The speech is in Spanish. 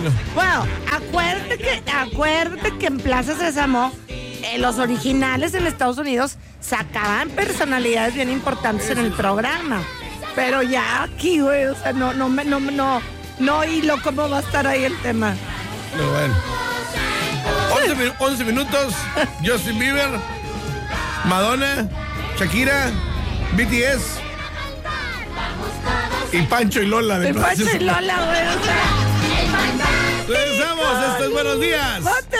Bueno, acuérdate que en Plaza Sésamo, los originales en Estados Unidos sacaban personalidades bien importantes en el programa. Pero ya aquí, güey, o sea, no hilo cómo va a estar ahí el tema. Pero bueno. 11 minutos, Justin Bieber, Madonna, Shakira, BTS y Pancho y Lola. Pancho y Lola, güey. Regresamos, esto es Buenos Días.